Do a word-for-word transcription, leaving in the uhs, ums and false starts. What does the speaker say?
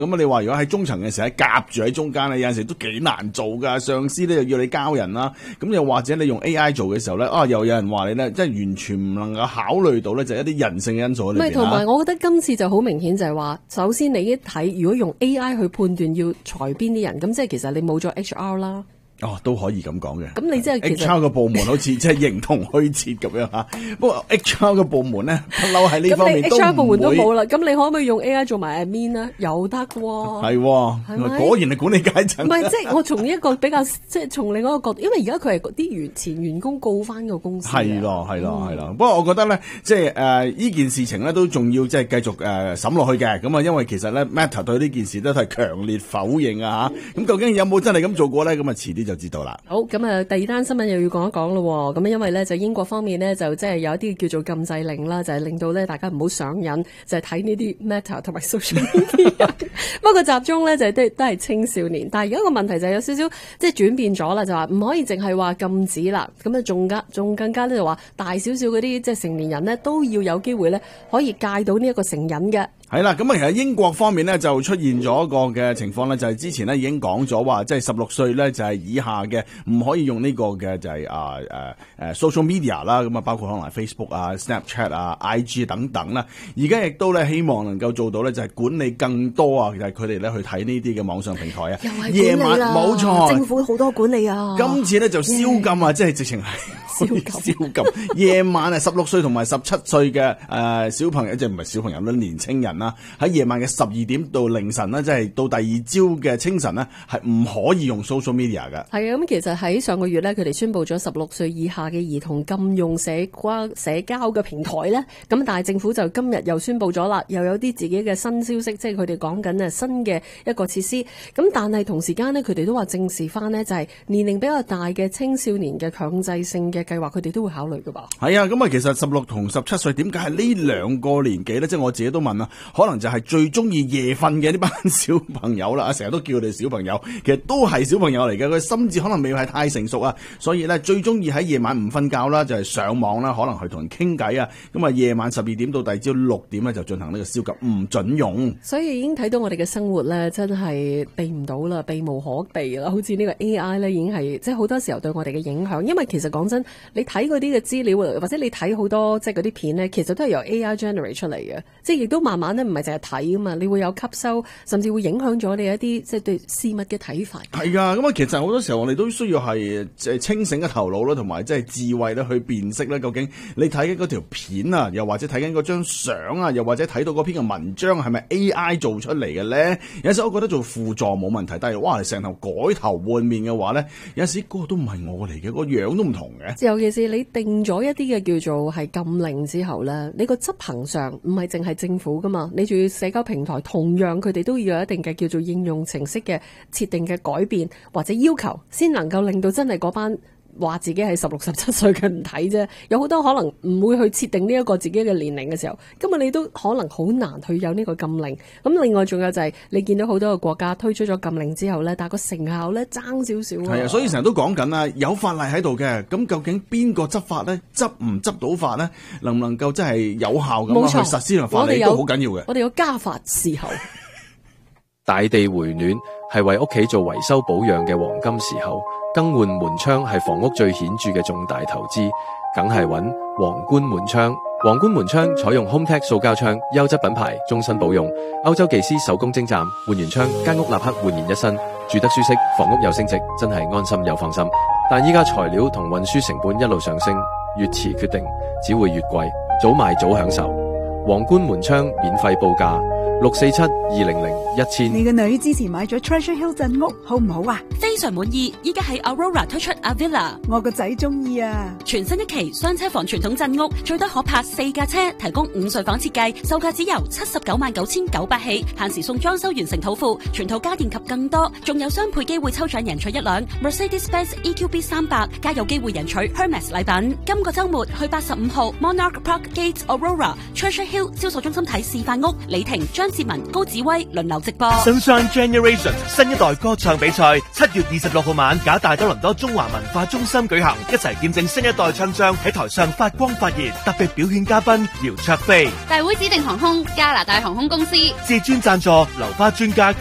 咁啊，你話如果喺中層嘅時候夾住喺中間咧，有陣時都幾難做噶。上司咧又要你交人啦，咁又或者你用 A I 做嘅時候咧，啊又有人話你咧，即係完全唔能夠考慮到咧，就係一啲人性嘅因素喺裏邊。 唔係，同埋我覺得今次就好明顯就係話，首先你一睇，如果用 A I 去判斷要裁邊啲人，咁即係其實你冇咗 H R 啦。 哦，都可以咁講嘅。 咁你即係其實 H R 個部門好似即係形同虛設咁樣嚇。不過 H R 個部門咧，不嬲喺呢方面都唔會。咁你 H R 部門都冇啦，咁你可唔可以用 A I 做埋 admin 啊？有得喎。係喎，果然係管理階層。唔係，即係我從一個比較，即係從另外一個角度，因為而家佢係啲原前員工告翻個公司。係咯，係咯，係咯。不過我覺得咧，即係誒呢件事情咧，都仲要即係繼續誒審落去嘅。咁啊，因為其實咧 Meta 對呢件事都係強烈否認啊嚇。咁究竟有冇真係咁做過咧？咁啊，遲啲就知道啦。 好，咁啊，第二單新聞又要講一講咯。咁因為咧就英國方面咧就即係有一啲叫做禁制令啦，就係、是、令到咧大家唔好上癮，就係睇呢啲 Meta 同埋 social media。不過集中咧就係都都係青少年，但係而家個問題就係有少少即係轉變咗啦，就話唔可以淨係話禁止啦。咁啊，仲加仲更加咧就話大少少嗰啲即係成年人咧都要有機會咧可以戒到呢一個成癮嘅。 係啦，咁啊，其實英國方面咧就出現咗一個嘅情況咧，就係之前咧已經講咗話，即係十六歲咧就係以下嘅唔可以用呢個嘅就係啊誒誒 social media 啦，咁啊包括可能係 Facebook 啊、Snapchat 啊、I G 等等啦。而家亦都咧希望能夠做到咧就係管理更多啊，就係佢哋咧去睇呢啲嘅網上平台啊。 又係管理啦，夜晚冇錯，政府好多管理啊。 今次咧就宵禁啊，yeah. 即係直情係宵禁。宵禁夜晚啊，十六歲同埋十七歲嘅誒小朋友，即係唔係小朋友啦，年青人。喺夜晚嘅十二點到凌晨呢，即係到第二朝嘅清晨呢，係唔可以用 social media 㗎。 係啊，咁其實喺上個月呢，佢哋宣布咗十六歲以下嘅兒童禁用社交社交嘅平台呢。咁但係政府就今日又宣布咗啦，又有啲自己嘅新消息，即係佢哋講緊啊新嘅一個設施。咁但係同時間呢，佢哋都話正視翻呢，就係年齡比較大嘅青少年嘅強制性嘅計劃，佢哋都會考慮㗎噃。係啊，咁啊其實十六同十七歲點解係呢兩個年紀呢？即係我自己都問啊。可能就係最中意夜瞓嘅呢班小朋友啦，成日都叫佢哋小朋友，其實都係小朋友嚟嘅，佢心智可能未係太成熟啊，所以咧最中意喺夜晚唔瞓覺啦，就係、是、上網啦，可能去同人傾偈啊，咁啊夜晚十二點到第二朝六點咧就進行呢個宵禁，唔準用。 所以已經睇到我哋嘅生活咧，真係避唔到啦，避無可避啦。好似呢個 A I 咧，已經係即係好多時候對我哋嘅影響。因為其實講真，你睇嗰啲嘅資料或者你睇好多即係嗰啲片咧，其實都係由 A I generate 出嚟嘅，即係亦都慢慢咧唔係淨係睇啊嘛，你會有吸收，甚至會影響咗你一啲即係對事物嘅睇法。 係啊，咁啊，其實好多時候我哋都需要係即係清醒嘅頭腦啦，同埋即係智慧咧去辨識咧，究竟你睇緊嗰條片啊，又或者睇緊嗰張相啊，又或者睇到嗰篇嘅文章係咪 A I 做出嚟嘅咧？有陣時我覺得做輔助冇問題，但係哇，成頭改頭換面嘅話咧，有陣時嗰個都唔係我嚟嘅，個樣都唔同嘅。 尤其是你定咗一啲嘅叫做係禁令之後咧，你個執行上唔係淨係政府噶嘛，你仲要社交平台同樣佢哋都要有一定嘅叫做應用程式嘅設定嘅改變或者要求，先能夠令到真係嗰班話自己係十六十七歲嘅唔睇啫。有好多可能唔會去設定呢一個自己嘅年齡嘅時候，今日你都可能好難去有呢個禁令。咁另外仲有就係、是、你見到好多個國家推出咗禁令之後咧，但係個成效咧爭少少。係啊，所以成日都講緊啊，有法例喺度嘅，咁究竟邊個執法咧？執唔執到法咧？能唔能夠真係有效咁去實施條法例都好緊要嘅。 我哋要加法時候。 大地回暖係為屋企做維修保養嘅黃金時候，更換門窗係房屋最顯著嘅重大投資，梗係揾皇冠門窗。皇冠門窗採用 HomeTech 塑膠窗，優質品牌，終身保用。歐洲技師手工精湛，換完窗間屋立刻煥然一新，住得舒適，房屋又升值，真係安心又放心。但依家材料同運輸成本一路上升，越遲決定只會越貴，早買早享受。皇冠門窗免費報價六四七二零零一千。 你個女之前買咗 Treasure Hill 鎮屋，好唔好啊？ 非常滿意，依家喺 Aurora 推出 Avila， 我個仔中意啊！ 全新一期雙車房傳統鎮屋，最多可泊四架車，提供五睡房設計，售價只由七十九萬九千九百起，限時送裝修完成土庫，全套家電及更多，仲有雙倍機會抽獎贏取一輛 Mercedes-Benz E Q B 三百，加有機會贏取 Hermes 禮品。今個週末去八十五號 Monarch Park Gates Aurora Treasure Hill 銷售中心睇示範屋，李婷、張志文、高子威輪流直播。 Sunshine Generation 新一代歌唱比賽七月二十六號晚，假大多倫多中華文化中心舉行，一齊見證新一代唱將喺台上發光發熱。特別表演嘉賓姚焯菲， 大會指定航空加拿大航空公司， 至尊贊助留花專家。